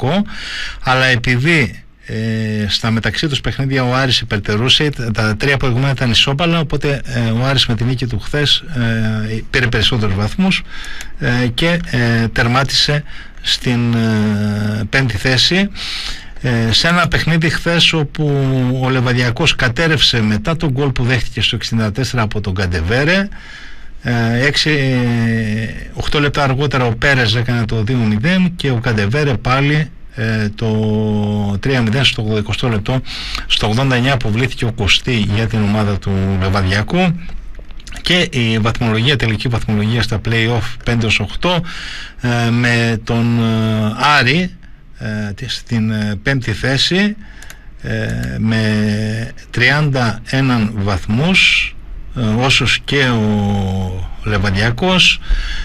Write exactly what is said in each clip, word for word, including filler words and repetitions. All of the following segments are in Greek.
Ολυμπιακό, αλλά επειδή ε, στα μεταξύ τους παιχνίδια ο Άρης υπερτερούσε, τα τρία προηγούμενα ήταν ισόπαλα, οπότε ε, ο Άρης με την νίκη του χθες ε, πήρε περισσότερους βαθμούς ε, και ε, τερμάτισε στην ε, πέμπτη θέση, ε, σε ένα παιχνίδι χθες όπου ο Λεβαδιακός κατέρευσε μετά τον γκολ που δέχτηκε στο εξήντα τέσσερα από τον Καντεβέρε. έξι οκτώ λεπτά αργότερα ο Πέρες έκανε το δύο μηδέν και ο Καντεβέρε πάλι ε, το τρία μηδέν στο ογδοηκοστό λεπτό. Στο ογδόντα εννιά αποβλήθηκε ο Κωστή για την ομάδα του Λεβαδιακού. Και η βαθμολογία, τελική βαθμολογία στα play-off πέντε ως οκτώ, ε, με τον ε, Άρη ε, στην ε, πέμπτη θέση ε, με τριάντα ένα βαθμούς, ε, όσους και ο Λεβαδιακός,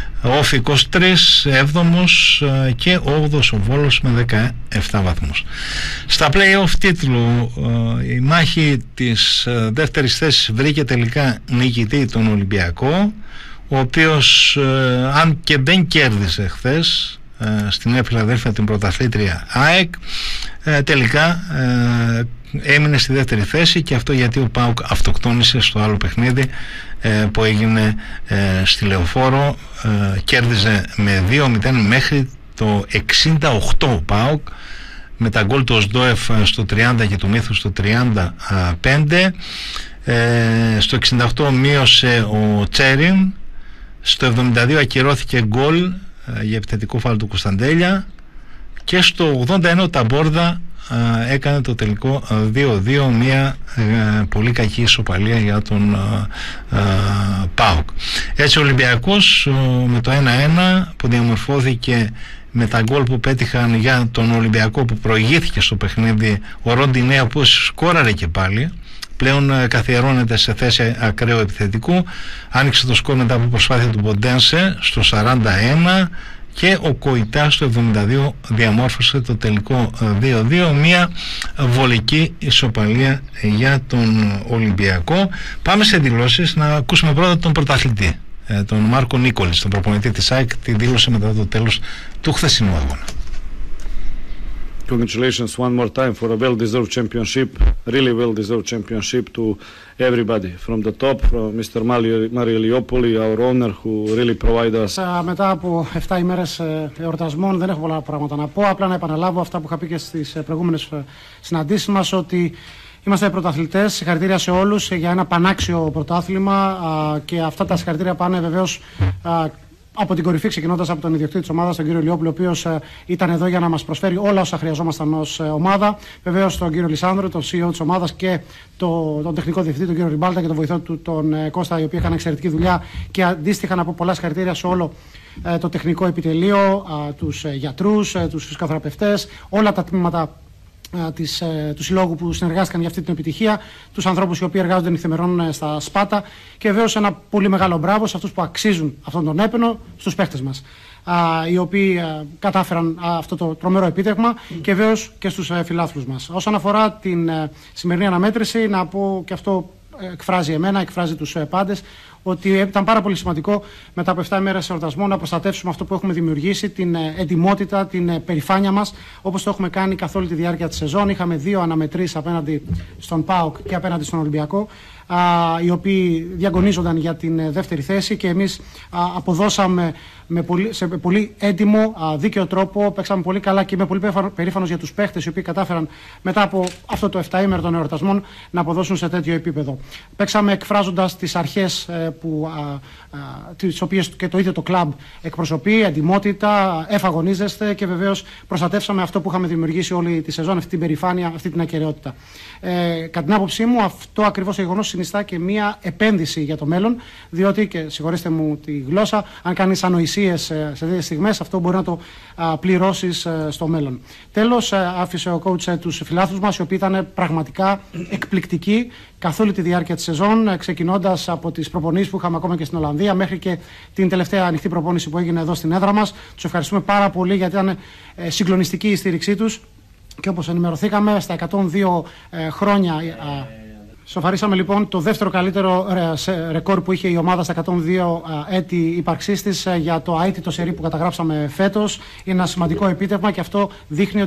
ο είκοσι τρία, έβδομος ε, και όγδοος ο Βόλος με δεκαεπτά βαθμούς. Στα play-off τίτλου ε, η μάχη της ε, δεύτερης θέσης βρήκε τελικά νικητή τον Ολυμπιακό, ο οποίος ε, αν και δεν κέρδισε χθες ε, στην Νέα Φιλαδέλφια την πρωταθλήτρια ΑΕΚ, ε, τελικά ε, έμεινε στη δεύτερη θέση, και αυτό γιατί ο ΠΑΟΚ αυτοκτόνησε στο άλλο παιχνίδι ε, που έγινε ε, στη Λεωφόρο. ε, κέρδιζε με δύο μηδέν μέχρι το εξήντα οκτώ ο ΠΑΟΚ, με τα γκολ του Οσντόεφ στο τριάντα και του Μύθου στο τριάντα πέντε. ε, στο εξήντα οκτώ μείωσε ο Τσέριν, στο εβδομήντα δύο ακυρώθηκε γκολ ε, για επιθετικό φάουλ του Κωνσταντέλια, και στο ογδόντα ένα ο Ταμπόρδα Uh, έκανε το τελικό δύο δύο, μια uh, πολύ κακή ισοπαλία για τον uh, uh, ΠΑΟΚ. Έτσι ο Ολυμπιακός uh, με το ένα ένα που διαμορφώθηκε με τα γκολ που πέτυχαν για τον Ολυμπιακό, που προηγήθηκε στο παιχνίδι ο Ροντινέα, που σκόραρε και πάλι, πλέον uh, καθιερώνεται σε θέση ακραίου επιθετικού, άνοιξε το σκορ μετά από προσπάθεια του Μποντένσε στο σαράντα ένα, και ο Κοϊτά στο εβδομήντα δύο διαμόρφωσε το τελικό δύο δύο, μια βολική ισοπαλία για τον Ολυμπιακό. Πάμε σε δηλώσεις, να ακούσουμε πρώτα τον πρωταθλητή, τον Μάρκο Νίκολης, τον προπονητή της ΑΕΚ, τη δήλωσε μετά το τέλος του χθεσινού αγώνα. Congratulations one more time for a well-deserved championship, really well-deserved championship to everybody from the top, from Mister Mario Liopoli, our owner, who really provide us. Μετά από επτά ημέρες εορτασμών δεν έχω πολλά πράγματα να πω, απλά να επαναλάβω αυτά που είχα πει και στις προηγούμενες συναντήσεις μας, ότι είμαστε πρωταθλητές. Συγχαρητήρια σε όλους για ένα πανάξιο πρωτάθλημα, και αυτά τα συγχαρητήρια πάνε βεβαίως από την κορυφή, ξεκινώντας από τον ιδιοκτήτη της ομάδας, τον κύριο Λιόπουλο, ο οποίος ε, ήταν εδώ για να μας προσφέρει όλα όσα χρειαζόμασταν ως ε, ομάδα. Βεβαίως τον κύριο Λισάνδρου, τον σι ι ο της ομάδας, και το, τον τεχνικό διευθυντή, τον κύριο Ριμπάλτα, και τον βοηθό του, τον ε, Κώστα, οι οποίοι είχαν εξαιρετική δουλειά, και αντίστοιχα να πω πολλά συγχαρητήρια σε όλο ε, το τεχνικό επιτελείο, ε, τους ε, γιατρούς, ε, τους φυσικοθεραπευτές, όλα τα τμήματα Της, ε, του συλλόγου που συνεργάστηκαν για αυτή την επιτυχία, τους ανθρώπους οι οποίοι εργάζονται νυχθημερών ε, στα Σπάτα, και βεβαίως ένα πολύ μεγάλο μπράβο σε αυτούς που αξίζουν αυτόν τον έπαινο, στους παίχτες μας, α, οι οποίοι α, κατάφεραν α, αυτό το τρομερό επίτευγμα, και βεβαίως και στους ε, φιλάθλους μας. Όσον αφορά την ε, σημερινή αναμέτρηση, να πω, και αυτό εκφράζει εμένα, εκφράζει τους ε, πάντες, ότι ήταν πάρα πολύ σημαντικό μετά από επτά ημέρες εορτασμό να προστατεύσουμε αυτό που έχουμε δημιουργήσει, την εντιμότητα, την περηφάνεια μας, όπως το έχουμε κάνει καθ' όλη τη διάρκεια της σεζόν. Είχαμε δύο αναμετρήσεις απέναντι στον ΠΑΟΚ και απέναντι στον Ολυμπιακό, α, οι οποίοι διαγωνίζονταν για την δεύτερη θέση, και εμείς α, αποδώσαμε με πολύ, σε πολύ έντιμο, α, δίκαιο τρόπο, παίξαμε πολύ καλά, και είμαι πολύ περήφανος για τους παίχτες οι οποίοι κατάφεραν μετά από αυτό το επτάήμερο των εορτασμών να αποδώσουν σε τέτοιο επίπεδο. Παίξαμε εκφράζοντας τις αρχές ε, που, α, α, τις οποίες και το ίδιο το κλαμπ εκπροσωπεί, εντιμότητα, εφαγωνίζεστε, και βεβαίως προστατεύσαμε αυτό που είχαμε δημιουργήσει όλη τη σεζόν, αυτή την περηφάνεια, αυτή την ακεραιότητα. Ε, κατά την άποψή μου, αυτό ακριβώς το γεγονός συνιστά και μία επένδυση για το μέλλον, διότι, και συγχωρήστε μου τη γλώσσα, αν κάνεις ανοησίες σε τέτοιες στιγμές, αυτό μπορεί να το α, πληρώσεις α, στο μέλλον. Τέλος, α, άφησε ο coach τους φιλάθλους μας, οι οποίοι ήταν πραγματικά εκπληκτικοί καθ' όλη τη διάρκεια της σεζόν, ξεκινώντας από τις προπονήσεις που είχαμε ακόμα και στην Ολλανδία, μέχρι και την τελευταία ανοιχτή προπόνηση που έγινε εδώ στην έδρα μας. Τους ευχαριστούμε πάρα πολύ, γιατί ήταν ε, συγκλονιστική η στήριξή τους, και όπως ενημερωθήκαμε, στα εκατόν δύο ε, χρόνια ε, σοφαρίσαμε λοιπόν το δεύτερο καλύτερο ρεκόρ που είχε η ομάδα στα εκατόν δύο έτη ύπαρξής της για το αίτητο σερί που καταγράψαμε φέτος. Είναι ένα σημαντικό επίτευγμα, και αυτό δείχνει